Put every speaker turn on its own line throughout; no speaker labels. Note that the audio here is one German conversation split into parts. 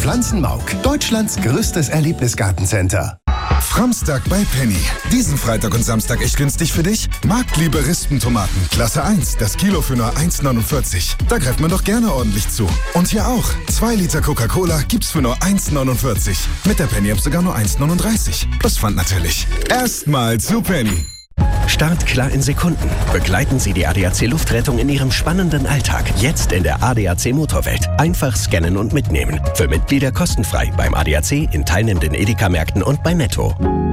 Pflanzenmauk, Deutschlands größtes Erlebnisgartencenter.
Framstag bei Penny. Diesen Freitag und Samstag echt günstig für dich? Marktliebe Rispentomaten, Klasse 1, das Kilo für nur 1,49. Da greift man doch gerne ordentlich zu. Und hier auch, 2 Liter Coca-Cola gibt's für nur 1,49. Mit der Penny-App sogar nur 1,39. Plus Pfand natürlich. Erstmal zu Penny.
Startklar in Sekunden. Begleiten Sie die ADAC Luftrettung in Ihrem spannenden Alltag. Jetzt in der ADAC Motorwelt. Einfach scannen und mitnehmen. Für Mitglieder kostenfrei beim ADAC, in teilnehmenden Edeka-Märkten und bei Netto.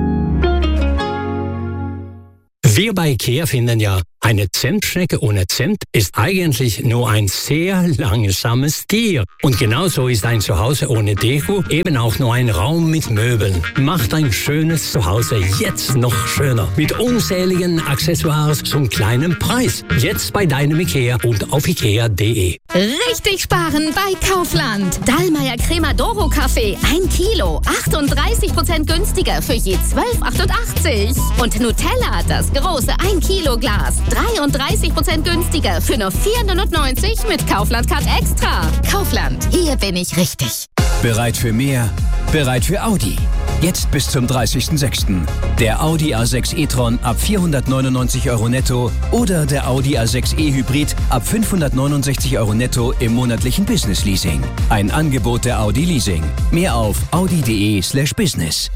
Wir bei IKEA finden ja, eine Zentschnecke ohne Zent ist eigentlich nur ein sehr langsames Tier. Und genauso ist ein Zuhause ohne Deko eben auch nur ein Raum mit Möbeln. Macht ein schönes Zuhause jetzt noch schöner. Mit unzähligen Accessoires zum kleinen Preis. Jetzt bei deinem IKEA und auf ikea.de.
Richtig sparen bei Kaufland. Dallmayr Cremadoro Kaffee 1 Kilo, 38% günstiger für je 12,88. Und Nutella, das große 1 Kilo Glas, 33% günstiger für nur 4,99 mit Kaufland Card Extra. Kaufland, hier bin ich richtig.
Bereit für mehr? Bereit für Audi. Jetzt bis zum 30.06. Der Audi A6 e-tron ab 499 € netto oder der Audi A6 e-Hybrid ab 569 € netto im monatlichen Business-Leasing. Ein Angebot der Audi Leasing. Mehr auf audi.de/business.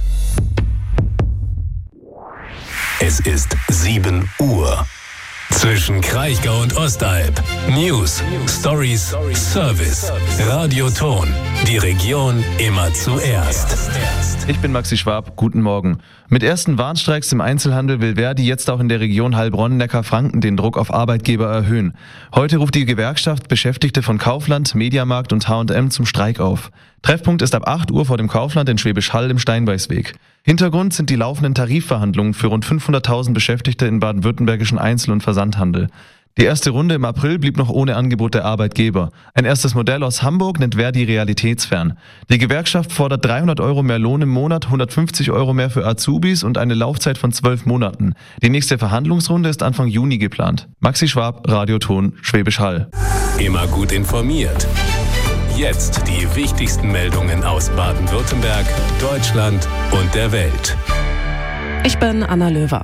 Es ist 7 Uhr. Zwischen Kraichgau und Ostalb. News, Stories, Service. Radioton. Die Region immer zuerst.
Ich bin Maxi Schwab. Guten Morgen. Mit ersten Warnstreiks im Einzelhandel will Verdi jetzt auch in der Region Heilbronn-Neckar-Franken den Druck auf Arbeitgeber erhöhen. Heute ruft die Gewerkschaft Beschäftigte von Kaufland, Mediamarkt und H&M zum Streik auf. Treffpunkt ist ab 8 Uhr vor dem Kaufland in Schwäbisch Hall im Steinbeißweg. Hintergrund sind die laufenden Tarifverhandlungen für rund 500.000 Beschäftigte im baden-württembergischen Einzel- und Versandhandel. Die erste Runde im April blieb noch ohne Angebot der Arbeitgeber. Ein erstes Modell aus Hamburg nennt Verdi realitätsfern. Die Gewerkschaft fordert 300 € mehr Lohn im Monat, 150 € mehr für Azubis und eine Laufzeit von 12 Monaten. Die nächste Verhandlungsrunde ist Anfang Juni geplant. Maxi Schwab, Radioton, Schwäbisch Hall.
Immer gut informiert. Jetzt die wichtigsten Meldungen aus Baden-Württemberg, Deutschland und der Welt.
Ich bin Anna Löwer.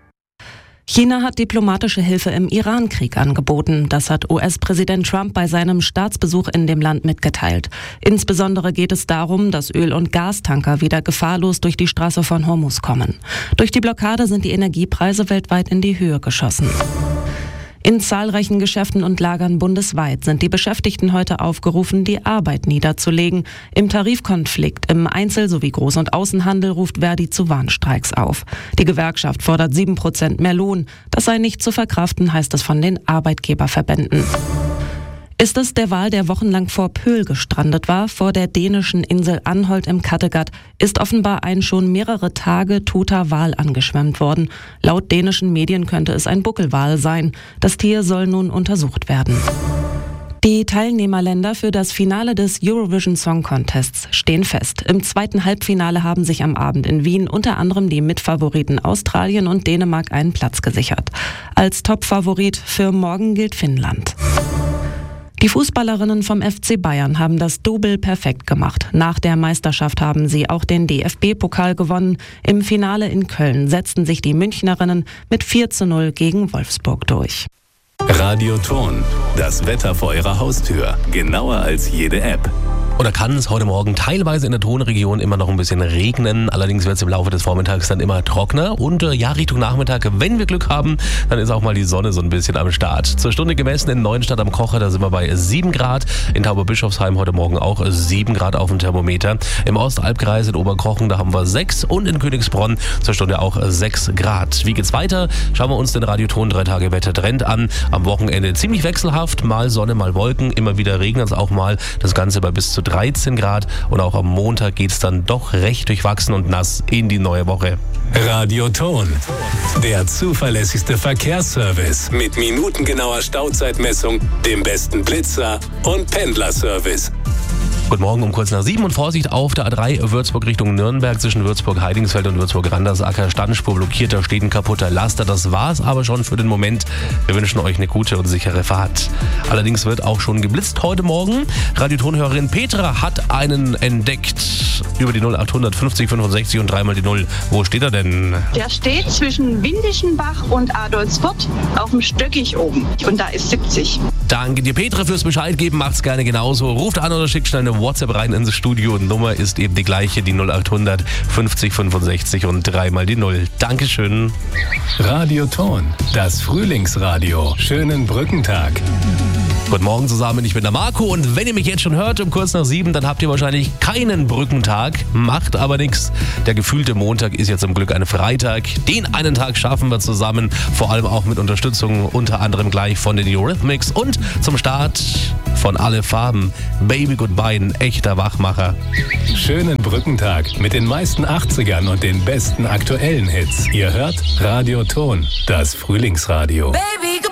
China hat diplomatische Hilfe im Iran-Krieg angeboten. Das hat US-Präsident Trump bei seinem Staatsbesuch in dem Land mitgeteilt. Insbesondere geht es darum, dass Öl- und Gastanker wieder gefahrlos durch die Straße von Hormuz kommen. Durch die Blockade sind die Energiepreise weltweit in die Höhe geschossen. In zahlreichen Geschäften und Lagern bundesweit sind die Beschäftigten heute aufgerufen, die Arbeit niederzulegen. Im Tarifkonflikt im Einzel- sowie Groß- und Außenhandel ruft Verdi zu Warnstreiks auf. Die Gewerkschaft fordert 7% mehr Lohn. Das sei nicht zu verkraften, heißt es von den Arbeitgeberverbänden. Ist es der Wal, der wochenlang vor Pöhl gestrandet war, vor der dänischen Insel Anholt im Kattegat, ist offenbar ein schon mehrere Tage toter Wal angeschwemmt worden. Laut dänischen Medien könnte es ein Buckelwal sein. Das Tier soll nun untersucht werden. Die Teilnehmerländer für das Finale des Eurovision Song Contests stehen fest. Im zweiten Halbfinale haben sich am Abend in Wien unter anderem die Mitfavoriten Australien und Dänemark einen Platz gesichert. Als Topfavorit für morgen gilt Finnland. Die Fußballerinnen vom FC Bayern haben das Double perfekt gemacht. Nach der Meisterschaft haben sie auch den DFB-Pokal gewonnen. Im Finale in Köln setzten sich die Münchnerinnen mit 4:0 gegen Wolfsburg durch.
Radioton. Das Wetter vor Ihrer Haustür. Genauer als jede App.
Oder kann es heute Morgen teilweise in der Tonregion immer noch ein bisschen regnen. Allerdings wird es im Laufe des Vormittags dann immer trockener. Und Richtung Nachmittag, wenn wir Glück haben, dann ist auch mal die Sonne so ein bisschen am Start. Zur Stunde gemessen in Neuenstadt am Kocher, da sind wir bei 7 Grad. In Tauberbischofsheim heute Morgen auch 7 Grad auf dem Thermometer. Im Ostalbkreis in Oberkochen, da haben wir 6. Und in Königsbronn zur Stunde auch 6 Grad. Wie geht's weiter? Schauen wir uns den Radioton 3-Tage-Wetter-Trend an. Am Wochenende ziemlich wechselhaft. Mal Sonne, mal Wolken. Immer wieder regnet es auch mal. Das Ganze bei bis zu 13 Grad und auch am Montag geht es dann doch recht durchwachsen und nass in die neue Woche.
Radioton, der zuverlässigste Verkehrsservice mit minutengenauer Stauzeitmessung, dem besten Blitzer und Pendlerservice.
Guten Morgen um kurz nach 7 und Vorsicht auf der A3 Würzburg Richtung Nürnberg zwischen Würzburg-Heidingsfeld und Würzburg-Randersacker. Standspur blockiert, da steht ein kaputter Laster. Das war's aber schon für den Moment. Wir wünschen euch eine gute und sichere Fahrt. Allerdings wird auch schon geblitzt heute Morgen. Radiotonhörerin Petra hat einen entdeckt über die 0800 50 65 und dreimal die 0. Wo steht er denn?
Der steht zwischen Windischenbach und Adolfsfurt auf dem Stöckig oben. Und da ist 70.
Danke dir, Petra, fürs Bescheid geben. Macht's gerne genauso. Ruft an oder schickt schnell eine WhatsApp rein ins Studio. Nummer ist eben die gleiche, die 0800 50 65 und dreimal die 0. Dankeschön.
Radioton, das Frühlingsradio. Schönen Brückentag.
Guten Morgen zusammen, ich bin der Marco und wenn ihr mich jetzt schon hört um kurz nach 7, dann habt ihr wahrscheinlich keinen Brückentag, macht aber nichts. Der gefühlte Montag ist ja zum Glück ein Freitag. Den einen Tag schaffen wir zusammen, vor allem auch mit Unterstützung unter anderem gleich von den Eurythmics und zum Start von Alle Farben. Baby Goodbye, ein echter Wachmacher.
Schönen Brückentag mit den meisten 80ern und den besten aktuellen Hits. Ihr hört Radioton, das Frühlingsradio.
Baby.